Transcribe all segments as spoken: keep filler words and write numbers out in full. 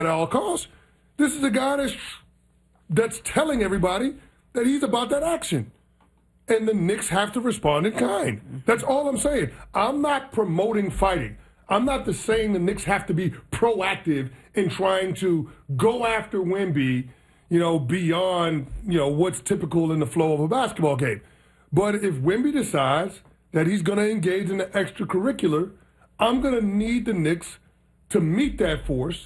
at all costs. This is a guy that's, that's telling everybody that he's about that action. And the Knicks have to respond in kind. That's all I'm saying. I'm not promoting fighting. I'm not the saying the Knicks have to be proactive in trying to go after Wemby, you know, beyond, you know, what's typical in the flow of a basketball game. But if Wemby decides that he's going to engage in the extracurricular, I'm going to need the Knicks to meet that force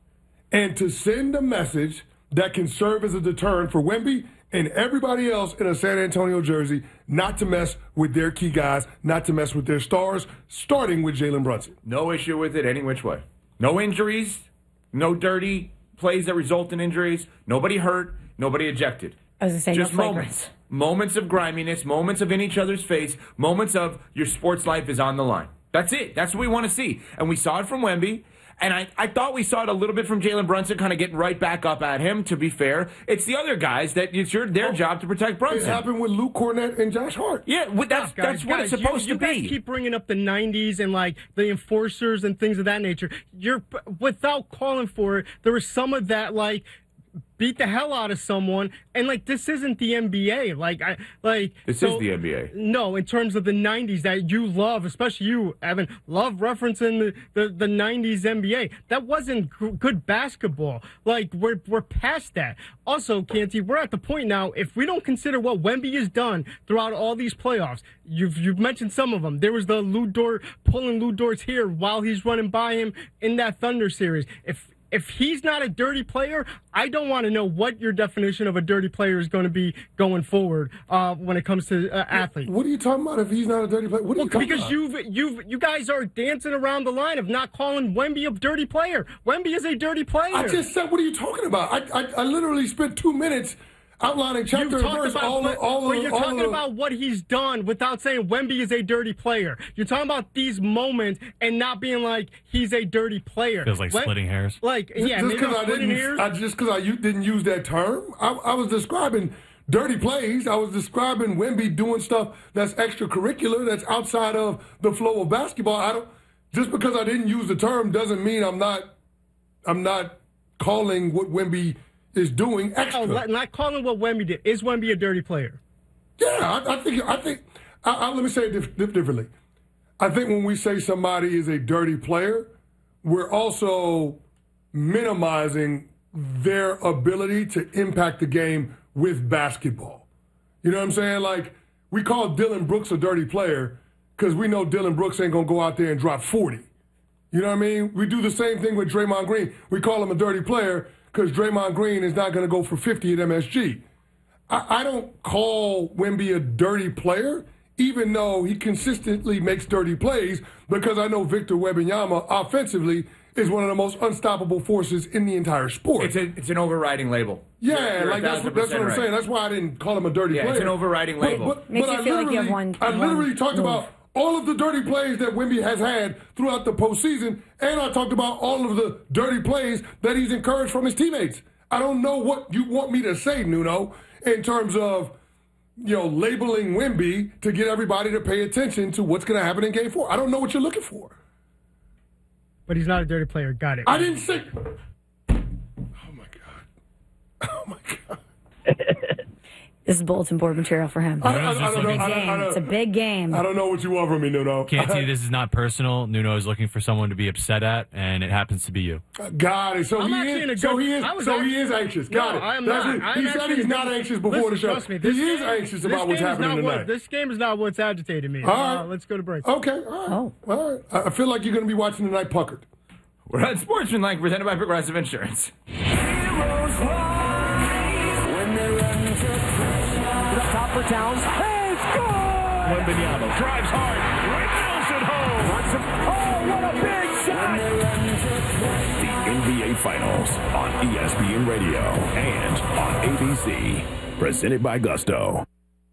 and to send a message that can serve as a deterrent for Wemby and everybody else in a San Antonio jersey not to mess with their key guys, not to mess with their stars, starting with Jalen Brunson. No issue with it any which way. No injuries, no dirty plays that result in injuries, nobody hurt, nobody ejected. I was going to say, just no moments. Moments of griminess, moments of in each other's face, moments of your sports life is on the line. That's it. That's what we want to see. And we saw it from Wemby. And I, I thought we saw it a little bit from Jalen Brunson, kind of getting right back up at him, to be fair. It's the other guys that it's your, their oh, job to protect Brunson. It happened with Luke Cornett and Josh Hart. Yeah, well, that's, guys, that's what guys, it's supposed you, you to guys be. Keep bringing up the nineties and, like, the enforcers and things of that nature. You're, without calling for it, there was some of that, like, beat the hell out of someone, and like this isn't the N B A. Like I like this so, is the N B A. No, in terms of the nineties that you love, especially you, Evan, love referencing the, the, the nineties N B A. That wasn't g- good basketball. Like we're we're past that. Also, Canty, we're at the point now. If we don't consider what Wemby has done throughout all these playoffs, you've you've mentioned some of them. There was the Lou Dort pulling Lou Dort's hair while he's running by him in that Thunder series. If If he's not a dirty player, I don't want to know what your definition of a dirty player is going to be going forward uh, when it comes to uh, athletes. What are you talking about if he's not a dirty player? What are well, you talking because about? you've, you've, you guys are dancing around the line of not calling Wemby a dirty player. Wemby is a dirty player. I just said, what are you talking about? I, I, I literally spent two minutes outlining chapter and verse about, all but, of all but of you're all talking of, about what he's done without saying Wemby is a dirty player. You're talking about these moments and not being like he's a dirty player. Feels like Wem- splitting hairs. Like yeah, just because I didn't, hairs. I, just because I you didn't use that term, I, I was describing dirty plays. I was describing Wemby doing stuff that's extracurricular, that's outside of the flow of basketball. I don't just because I didn't use the term doesn't mean I'm not I'm not calling what Wemby is doing extra. No, not calling what Wemby did. Is Wemby a dirty player? Yeah, I, I think. I think. I, I, let me say it dif- dif- differently. I think when we say somebody is a dirty player, we're also minimizing their ability to impact the game with basketball. You know what I'm saying? Like we call Dylan Brooks a dirty player because we know Dylan Brooks ain't gonna go out there and drop forty. You know what I mean? We do the same thing with Draymond Green. We call him a dirty player because Draymond Green is not going to go for fifty at M S G. I, I don't call Wemby a dirty player, even though he consistently makes dirty plays, because I know Victor Wembanyama offensively is one of the most unstoppable forces in the entire sport. It's, a, it's an overriding label. Yeah, you're, you're like that's what, that's what I'm right. saying. That's why I didn't call him a dirty yeah, player. It's an overriding label. But, but, Makes but you I feel like you have literally, one. I literally one talked move. about all of the dirty plays that Wemby has had throughout the postseason, and I talked about all of the dirty plays that he's encouraged from his teammates. I don't know what you want me to say, Nuno, in terms of, you know, labeling Wemby to get everybody to pay attention to what's going to happen in Game Four. I don't know what you're looking for. But he's not a dirty player. Got it. I didn't say. Oh my god. Oh my god. This is bulletin board material for him. I, I, I, it's, I a don't know, big I, game. I, I, it's a big game. I don't know what you want from me, Nuno. Can't see this is not personal. Nuno is looking for someone to be upset at, and it happens to be you. Got it. So I'm he actually in a is. So good- he is. I was So actually- he is anxious. Got No, it. I'm That's not. it. I'm He said actually he's in a not good- anxious before Listen, the show. trust me, this he is game- anxious this about what's game is happening not tonight. What, this game is not what's agitating me. All right. Uh, let's go to break. Okay. All right. Oh. All right. I I feel like you're going to be watching tonight puckered. We're on Sportsmanlike, presented by Progressive Insurance. Top for Towns. Hey, score! Wembanyama drives hard, rails it home. Oh, what a big shot! The N B A Finals on E S P N Radio and on A B C. Presented by Gusto.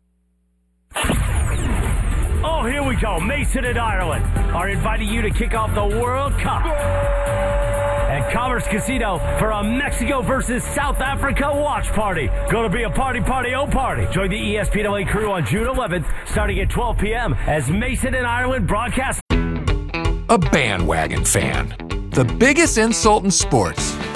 Oh, here we go. Mason and Ireland are inviting you to kick off the World Cup at Commerce Casino for a Mexico versus South Africa watch party. Gonna be a party, party, oh party. Join the E S P N L A crew on June eleventh, starting at twelve p.m. as Mason and Ireland broadcast. A bandwagon fan. The biggest insult in sports.